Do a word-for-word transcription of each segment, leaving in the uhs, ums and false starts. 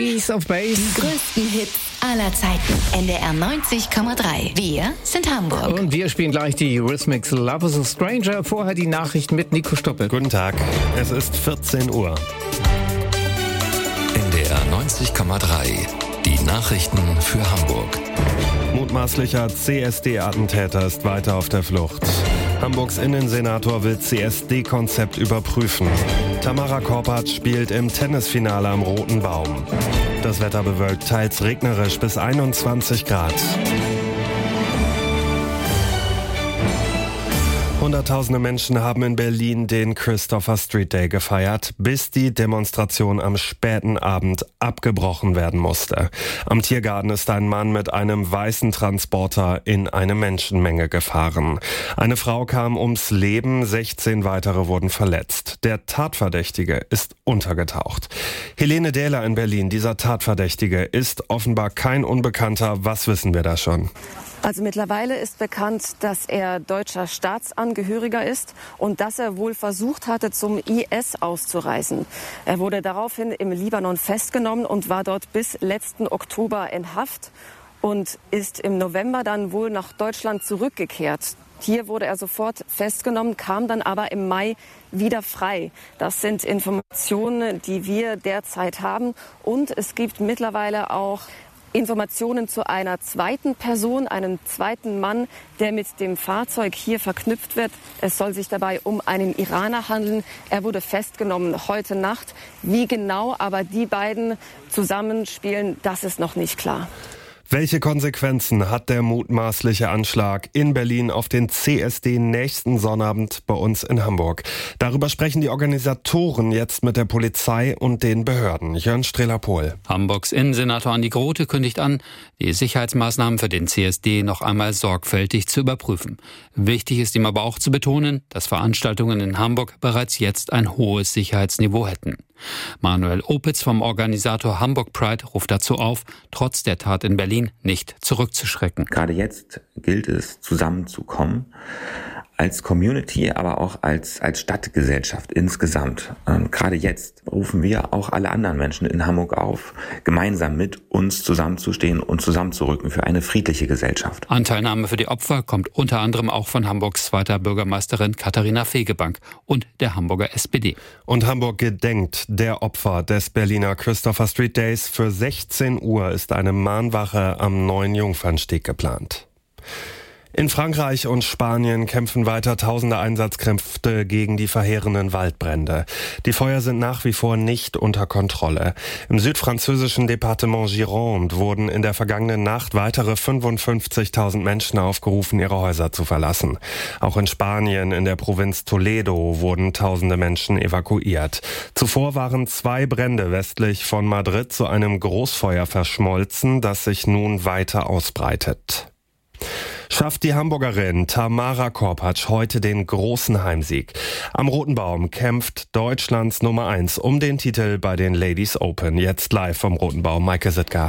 Ace of Base. Die größten Hits aller Zeiten. N D R neunzig Komma drei. Wir sind Hamburg. Und wir spielen gleich die Eurythmics Love is a Stranger. Vorher die Nachrichten mit Nico Stoppel. Guten Tag, es ist vierzehn Uhr. N D R neunzig Komma drei. Die Nachrichten für Hamburg. Mutmaßlicher C S D-Attentäter ist weiter auf der Flucht. Hamburgs Innensenator will C S D-Konzept überprüfen. Tamara Korpatsch spielt im Tennisfinale am Roten Baum. Das Wetter bewölkt, teils regnerisch bis einundzwanzig Grad. Hunderttausende Menschen haben in Berlin den Christopher Street Day gefeiert, bis die Demonstration am späten Abend abgebrochen werden musste. Am Tiergarten ist ein Mann mit einem weißen Transporter in eine Menschenmenge gefahren. Eine Frau kam ums Leben, sechzehn weitere wurden verletzt. Der Tatverdächtige ist untergetaucht. Helene Dähler in Berlin, dieser Tatverdächtige ist offenbar kein Unbekannter. Was wissen wir da schon? Also mittlerweile ist bekannt, dass er deutscher Staatsangehöriger ist und dass er wohl versucht hatte, zum I S auszureisen. Er wurde daraufhin im Libanon festgenommen und war dort bis letzten Oktober in Haft und ist im November dann wohl nach Deutschland zurückgekehrt. Hier wurde er sofort festgenommen, kam dann aber im Mai wieder frei. Das sind Informationen, die wir derzeit haben. Und es gibt mittlerweile auch Informationen zu einer zweiten Person, einem zweiten Mann, der mit dem Fahrzeug hier verknüpft wird. Es soll sich dabei um einen Iraner handeln. Er wurde festgenommen heute Nacht. Wie genau aber die beiden zusammenspielen, das ist noch nicht klar. Welche Konsequenzen hat der mutmaßliche Anschlag in Berlin auf den C S D nächsten Sonnabend bei uns in Hamburg? Darüber sprechen die Organisatoren jetzt mit der Polizei und den Behörden. Jörn Strehler-Pohl. Hamburgs Innensenator Andi Grote kündigt an, die Sicherheitsmaßnahmen für den C S D noch einmal sorgfältig zu überprüfen. Wichtig ist ihm aber auch zu betonen, dass Veranstaltungen in Hamburg bereits jetzt ein hohes Sicherheitsniveau hätten. Manuel Opitz vom Organisator Hamburg Pride ruft dazu auf, trotz der Tat in Berlin nicht zurückzuschrecken. Gerade jetzt gilt es, zusammenzukommen, als Community, aber auch als, als Stadtgesellschaft insgesamt. Ähm, gerade jetzt rufen wir auch alle anderen Menschen in Hamburg auf, gemeinsam mit uns zusammenzustehen und zusammenzurücken für eine friedliche Gesellschaft. Anteilnahme für die Opfer kommt unter anderem auch von Hamburgs zweiter Bürgermeisterin Katharina Fegebank und der Hamburger S P D. Und Hamburg gedenkt der Opfer des Berliner Christopher Street Days. Für sechzehn Uhr ist eine Mahnwache am Neuen Jungfernsteg geplant. In Frankreich und Spanien kämpfen weiter tausende Einsatzkräfte gegen die verheerenden Waldbrände. Die Feuer sind nach wie vor nicht unter Kontrolle. Im südfranzösischen Departement Gironde wurden in der vergangenen Nacht weitere fünfundfünfzigtausend Menschen aufgerufen, ihre Häuser zu verlassen. Auch in Spanien, in der Provinz Toledo, wurden tausende Menschen evakuiert. Zuvor waren zwei Brände westlich von Madrid zu einem Großfeuer verschmolzen, das sich nun weiter ausbreitet. Schafft die Hamburgerin Tamara Korpatsch heute den großen Heimsieg. Am Roten Baum kämpft Deutschlands Nummer eins um den Titel bei den Ladies Open. Jetzt live vom Roten Baum, Maike Sittger.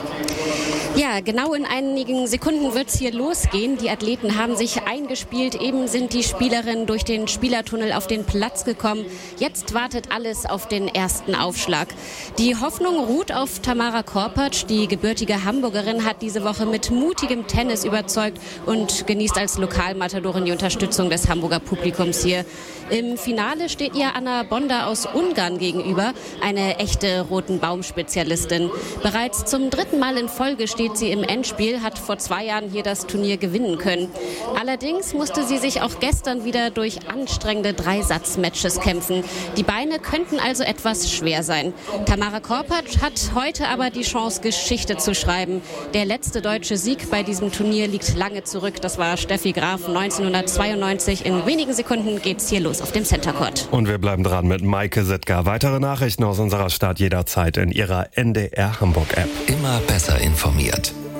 Ja, genau in einigen Sekunden wird es hier losgehen. Die Athleten haben sich eingespielt. Eben sind die Spielerinnen durch den Spielertunnel auf den Platz gekommen. Jetzt wartet alles auf den ersten Aufschlag. Die Hoffnung ruht auf Tamara Korpatsch. Die gebürtige Hamburgerin hat diese Woche mit mutigem Tennis überzeugt und genießt als Lokalmatadorin die Unterstützung des Hamburger Publikums hier. Im Finale steht ihr Anna Bonda aus Ungarn gegenüber, eine echte Roten-Baum-Spezialistin. Bereits zum dritten Mal in Folge steht sie im Endspiel, hat vor zwei Jahren hier das Turnier gewinnen können. Allerdings musste sie sich auch gestern wieder durch anstrengende Dreisatzmatches kämpfen. Die Beine könnten also etwas schwer sein. Tamara Korpatsch hat heute aber die Chance, Geschichte zu schreiben. Der letzte deutsche Sieg bei diesem Turnier liegt lange zurück. Das war Steffi Graf neunzehnhundertzweiundneunzig. In wenigen Sekunden geht's hier los auf dem Center Court. Und wir bleiben dran mit Maike Sittger. Weitere Nachrichten aus unserer Stadt jederzeit in Ihrer N D R Hamburg App. Immer besser informiert. N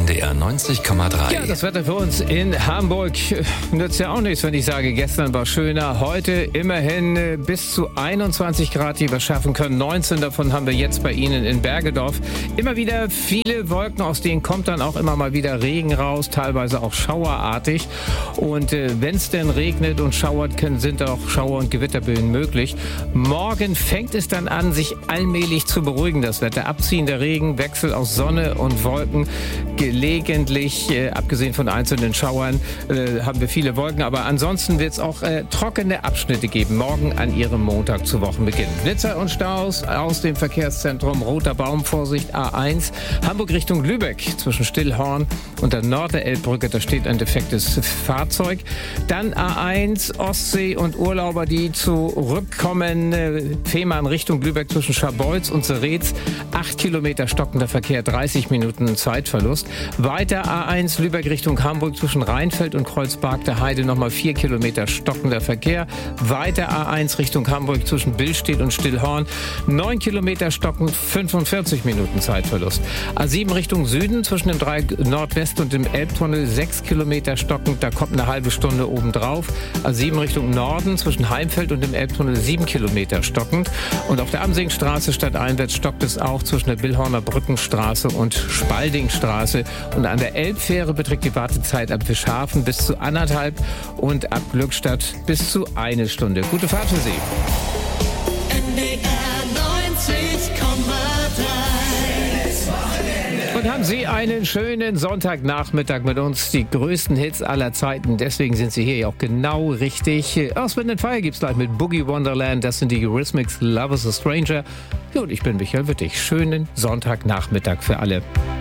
D R neunzig Komma drei. Ja, das Wetter für uns in Hamburg nützt ja auch nichts, wenn ich sage, gestern war schöner. Heute immerhin bis zu einundzwanzig Grad, die wir schaffen können. neunzehn davon haben wir jetzt bei Ihnen in Bergedorf. Immer wieder viele Wolken, aus denen kommt dann auch immer mal wieder Regen raus, teilweise auch schauerartig. Und äh, wenn es denn regnet und schauert, können, sind auch Schauer- und Gewitterböen möglich. Morgen fängt es dann an, sich allmählich zu beruhigen, das Wetter. Abziehender Regen, Wechsel aus Sonne und Wolken. Gelegentlich, äh, abgesehen von einzelnen Schauern, äh, haben wir viele Wolken. Aber ansonsten wird es auch äh, trockene Abschnitte geben, morgen an Ihrem Montag zu Wochenbeginn. Blitzer und Staus aus dem Verkehrszentrum. Roter Baum, Vorsicht, A eins. Hamburg Richtung Lübeck zwischen Stillhorn und der Nord-Elbbrücke. Da steht ein defektes Fahrzeug. Dann A eins, Ostsee und Urlauber, die zurückkommen. Äh, Fehmarn Richtung Lübeck zwischen Scharbeutz und Seretz. Acht Kilometer stockender Verkehr, dreißig Minuten Zeitverlust. Weiter A eins Lübeck Richtung Hamburg zwischen Rheinfeld und Kreuzberg der Heide nochmal vier Kilometer stockender Verkehr. Weiter A eins Richtung Hamburg zwischen Billstedt und Stillhorn. neun Kilometer stockend, fünfundvierzig Minuten Zeitverlust. A sieben Richtung Süden zwischen dem Dreieck Nordwest und dem Elbtunnel sechs Kilometer stockend, da kommt eine halbe Stunde obendrauf. A sieben Richtung Norden zwischen Heimfeld und dem Elbtunnel sieben Kilometer stockend. Und auf der Amsingstraße stadteinwärts stockt es auch zwischen der Billhorner Brückenstraße und Spaldingstraße. Und an der Elbfähre beträgt die Wartezeit ab Fischhafen bis zu anderthalb und ab Glückstadt bis zu eine Stunde. Gute Fahrt für Sie. N D R neunzig Komma drei. Und haben Sie einen schönen Sonntagnachmittag mit uns, die größten Hits aller Zeiten. Deswegen sind Sie hier ja auch genau richtig. Auswärts Feier gibt's gleich mit Boogie Wonderland. Das sind die Eurythmics, Love is a Stranger. Ja, und ich bin Michael Wittig. Schönen Sonntagnachmittag für alle.